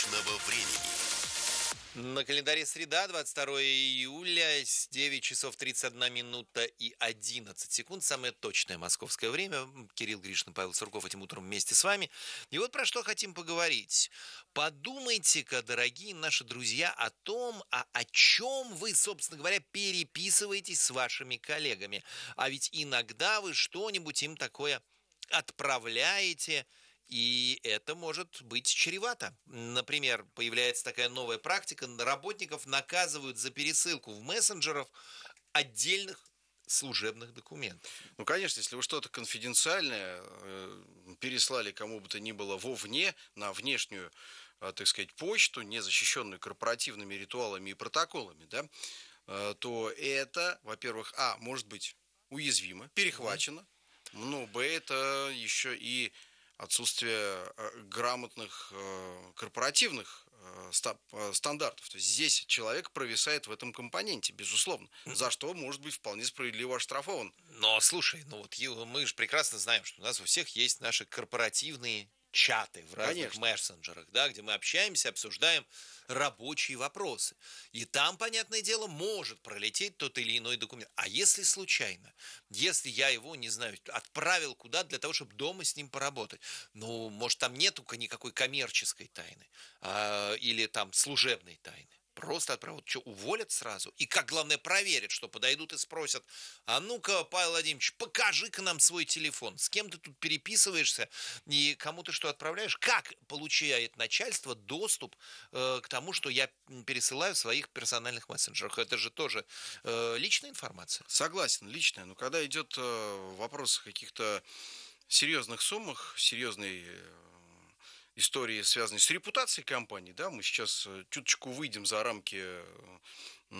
личного времени. На календаре среда, 22 июля, с 9 часов 31 минута и 11 секунд. Самое точное московское время. Кирилл Гришин, Павел Сурков этим утром вместе с вами. И вот про что хотим поговорить. Подумайте-ка, дорогие наши друзья, о чем вы, собственно говоря, переписываетесь с вашими коллегами. А ведь иногда вы что-нибудь им такое отправляете, и это может быть чревато. Например, появляется такая новая практика: работников наказывают за пересылку в мессенджеров отдельных служебных документов. Ну, конечно, если вы что-то конфиденциальное переслали кому бы то ни было вовне, на внешнюю, так сказать, почту, не защищенную корпоративными ритуалами и протоколами, да, то это, во-первых, может быть уязвимо, перехвачено, но, это еще и отсутствие грамотных корпоративных стандартов. То есть здесь человек провисает в этом компоненте, безусловно, за что может быть вполне справедливо оштрафован. Но слушай, мы же прекрасно знаем, что у нас у всех есть наши корпоративные чаты в разных Конечно. мессенджерах, да, где мы общаемся, обсуждаем рабочие вопросы. И там, понятное дело, может пролететь тот или иной документ. А если случайно, если я его, не знаю, отправил куда-то для того, чтобы дома с ним поработать, может, там нету никакой коммерческой тайны, или там служебной тайны. Просто отправят. Что, уволят сразу? И как, главное, проверят, что подойдут и спросят: а ну-ка, Павел Владимирович, покажи-ка нам свой телефон. С кем ты тут переписываешься и кому ты что отправляешь? Как получает начальство доступ к тому, что я пересылаю в своих персональных мессенджерах? Это же тоже личная информация. Согласен, личное. Но когда идет вопрос о каких-то серьезных суммах, серьезной истории, связанной с репутацией компании, да, мы сейчас чуточку выйдем за рамки